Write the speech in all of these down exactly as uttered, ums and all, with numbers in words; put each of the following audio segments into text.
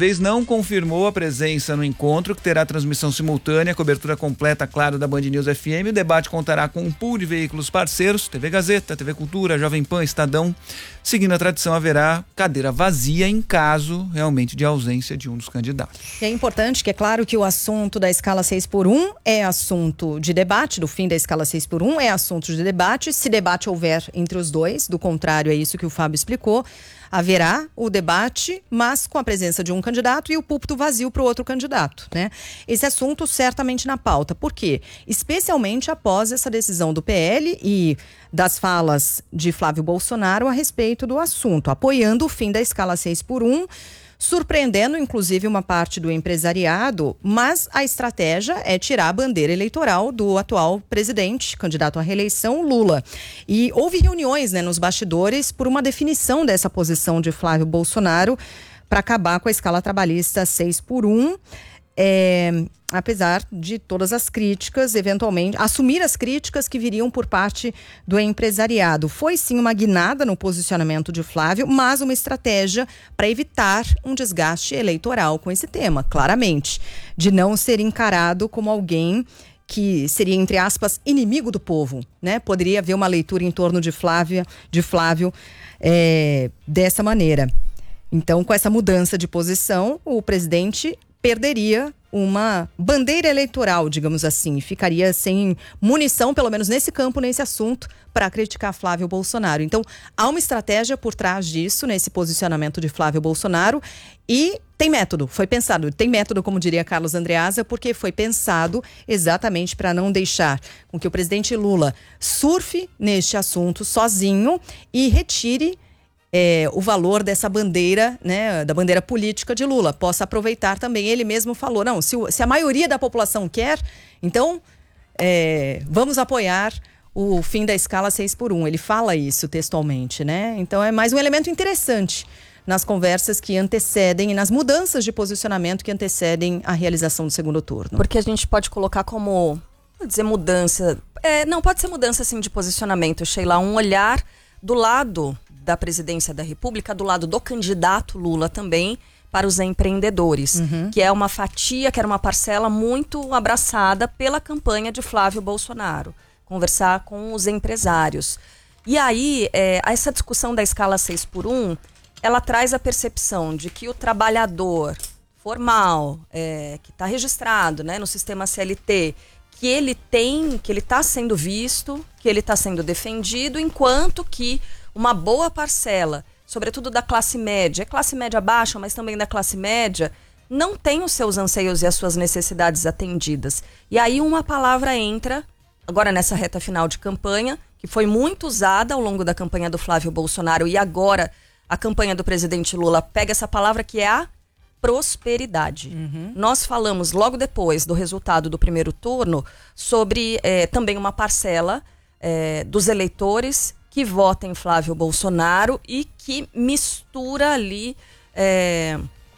vez não confirmou a presença no encontro, que terá transmissão simultânea, cobertura completa, claro, da Band News F M. O debate contará com um pool de veículos parceiros, T V Gazeta, T V Cultura, Jovem Pan, Estadão. Seguindo a tradição, haverá cadeira vazia em caso realmente de ausência de um dos candidatos. É importante que é claro que o assunto da escala seis por um é assunto de debate, do fim da escala seis por um é assunto de debate, se debate houver entre os dois, do contrário é isso que o Fábio explicou. Haverá o debate, mas com a presença de um candidato e o púlpito vazio para o outro candidato, né? Esse assunto certamente na pauta. Por quê? Especialmente após essa decisão do P L e das falas de Flávio Bolsonaro a respeito do assunto, apoiando o fim da escala seis por um, surpreendendo inclusive uma parte do empresariado, mas a estratégia é tirar a bandeira eleitoral do atual presidente, candidato à reeleição, Lula. E houve reuniões, né, nos bastidores por uma definição dessa posição de Flávio Bolsonaro para acabar com a escala trabalhista seis por um. É, apesar de todas as críticas, eventualmente, assumir as críticas que viriam por parte do empresariado. Foi sim uma guinada no posicionamento de Flávio, mas uma estratégia para evitar um desgaste eleitoral com esse tema, claramente, de não ser encarado como alguém que seria, entre aspas, inimigo do povo, né? Poderia haver uma leitura em torno de Flávia, de Flávio é, dessa maneira. Então, com essa mudança de posição, o presidente perderia uma bandeira eleitoral, digamos assim, ficaria sem munição, pelo menos nesse campo, nesse assunto, para criticar Flávio Bolsonaro. Então, há uma estratégia por trás disso, nesse posicionamento de Flávio Bolsonaro, e tem método, foi pensado, tem método, como diria Carlos Andreasa, porque foi pensado exatamente para não deixar com que o presidente Lula surfe neste assunto sozinho e retire É, o valor dessa bandeira, né, da bandeira política de Lula, possa aproveitar também. Ele mesmo falou, não, se, o, se a maioria da população quer, então é, vamos apoiar o fim da escala seis por um. Ele fala isso textualmente, né? Então é mais um elemento interessante nas conversas que antecedem e nas mudanças de posicionamento que antecedem a realização do segundo turno. Porque a gente pode colocar como, vou dizer, mudança, é, não, pode ser mudança assim de posicionamento, Sheila, um olhar do lado da presidência da República, do lado do candidato Lula também, para os empreendedores, uhum. que é uma fatia, que era uma parcela muito abraçada pela campanha de Flávio Bolsonaro. Conversar com os empresários. E aí, é, essa discussão da escala seis por um, ela traz a percepção de que o trabalhador formal, é, que está registrado, né, no sistema C L T, que ele tem, que ele está sendo visto, que ele está sendo defendido, enquanto que uma boa parcela, sobretudo da classe média, classe média baixa, mas também da classe média, não tem os seus anseios e as suas necessidades atendidas. E aí uma palavra entra, agora nessa reta final de campanha, que foi muito usada ao longo da campanha do Flávio Bolsonaro, e agora a campanha do presidente Lula pega essa palavra, que é a prosperidade. Uhum. Nós falamos logo depois do resultado do primeiro turno sobre é, também uma parcela é, dos eleitores que vota em Flávio Bolsonaro e que mistura ali é,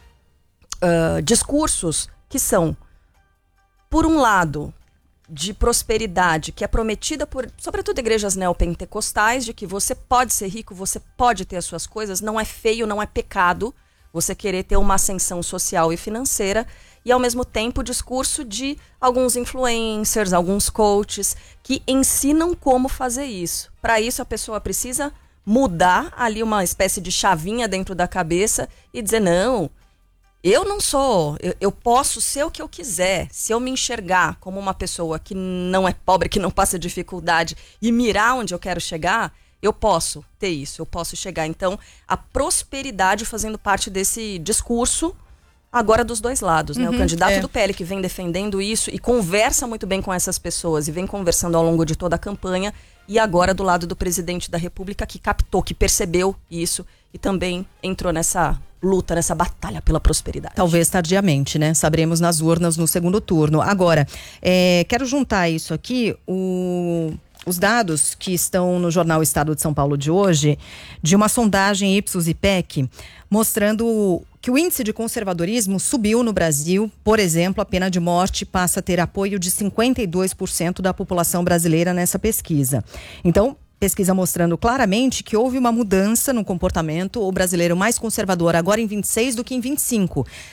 uh, discursos que são, por um lado, de prosperidade, que é prometida por, sobretudo, igrejas neopentecostais, de que você pode ser rico, você pode ter as suas coisas, não é feio, não é pecado você querer ter uma ascensão social e financeira, e ao mesmo tempo o discurso de alguns influencers, alguns coaches, que ensinam como fazer isso. Para isso a pessoa precisa mudar ali uma espécie de chavinha dentro da cabeça e dizer, não, eu não sou, eu, eu posso ser o que eu quiser. Se eu me enxergar como uma pessoa que não é pobre, que não passa dificuldade, e mirar onde eu quero chegar, eu posso ter isso, eu posso chegar. Então, a prosperidade fazendo parte desse discurso agora dos dois lados, né? Uhum, o candidato é. do P L que vem defendendo isso e conversa muito bem com essas pessoas e vem conversando ao longo de toda a campanha, e agora do lado do presidente da República, que captou, que percebeu isso e também entrou nessa luta, nessa batalha pela prosperidade. Talvez tardiamente, né? Saberemos nas urnas no segundo turno. Agora, é, quero juntar isso aqui, o... os dados que estão no jornal Estado de São Paulo de hoje, de uma sondagem Ipsos e P E C, mostrando que o índice de conservadorismo subiu no Brasil. Por exemplo, a pena de morte passa a ter apoio de cinquenta e dois por cento da população brasileira nessa pesquisa. Então, pesquisa mostrando claramente que houve uma mudança no comportamento, o brasileiro mais conservador agora em vinte e seis do que em vinte e cinco.